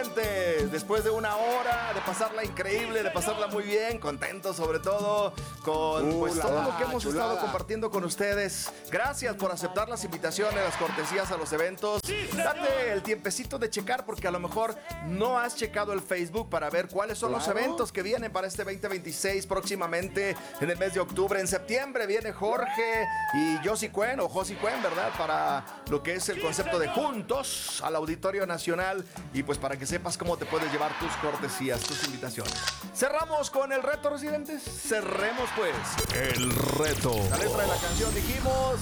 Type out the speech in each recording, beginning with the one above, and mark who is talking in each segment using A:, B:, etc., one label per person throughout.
A: Después de una hora de pasarla increíble, de pasarla muy bien, contentos sobre todo con pues, todo lo que hemos estado compartiendo con ustedes. Gracias por aceptar las invitaciones, las cortesías a los eventos. Date el tiempecito de checar porque a lo mejor no has checado el Facebook para ver cuáles son los eventos que vienen para este 2026 próximamente en el mes de octubre. En septiembre viene Jorge y Josie Cuen, o Josie Cuen, ¿verdad? Para lo que es el concepto de Juntos al Auditorio Nacional y pues para que sepas cómo te puedes llevar tus cortesías, tus invitaciones. Cerramos con el reto, residentes. Cerremos pues.
B: El reto.
A: La letra de la canción dijimos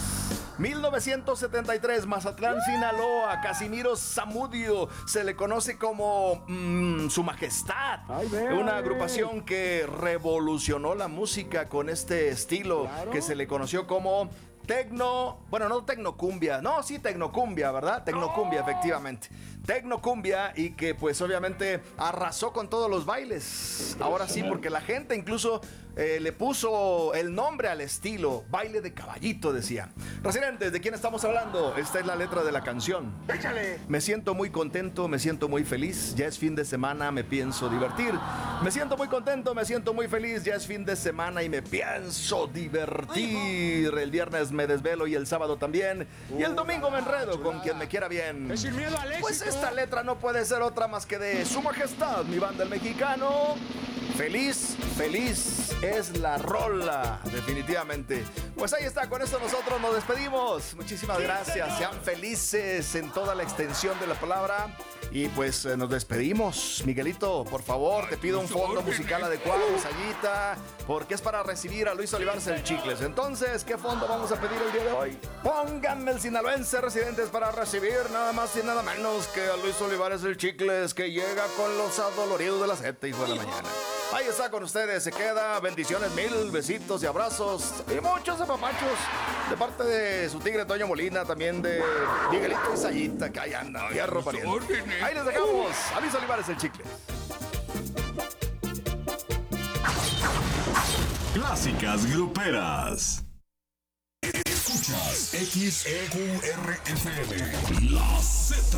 A: 1973, Mazatlán, Sinaloa. Casimiro Zamudio se le conoce como Su Majestad. Una agrupación que revolucionó la música con este estilo que se le conoció como tecno, bueno, no tecnocumbia, no, sí tecnocumbia, ¿verdad? Tecnocumbia, efectivamente. Tecnocumbia y que pues obviamente arrasó con todos los bailes. Ahora sí, porque la gente incluso le puso el nombre al estilo, baile de caballito, decía. Residentes, ¿de quién estamos hablando? Esta es la letra de la canción.
C: ¡Échale!
A: Me siento muy contento, me siento muy feliz, ya es fin de semana, me pienso divertir. Me siento muy contento, me siento muy feliz, ya es fin de semana y me pienso divertir. El viernes me desvelo y el sábado también. Y el domingo me enredo con quien me quiera bien.
C: Es sin miedo al éxito.
A: Pues esta letra no puede ser otra más que de Su Majestad, mi banda el mexicano. Feliz, feliz es la rola, definitivamente. Pues ahí está, con esto nosotros nos despedimos. Muchísimas gracias, sean felices en toda la extensión de la palabra. Y pues nos despedimos. Miguelito, por favor, te pido un fondo musical adecuado, Sayita, porque es para recibir a Luis Olivares el Chicles. Entonces, ¿qué fondo vamos a pedir el día de hoy? Pónganme el sinaloense, residentes, para recibir nada más y nada menos que a Luis Olivares el Chicles, que llega con los adoloridos de las 7 de la mañana. Ahí está con ustedes, se queda. Bendiciones mil, besitos y abrazos y muchos apapachos de parte de su tigre Toño Molina, también de Miguelito y Sayita, que ahí anda, fierro pariente. Ahí les dejamos a Luis Olivares el Chicle.
B: Clásicas gruperas. Escuchas XEQRFM, La Z,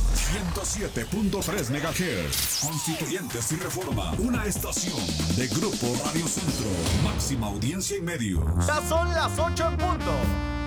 B: 107.3 MHz, Constituyentes y Reforma, una estación de Grupo Radio Centro, máxima audiencia y medios.
A: Ya son las 8 en punto.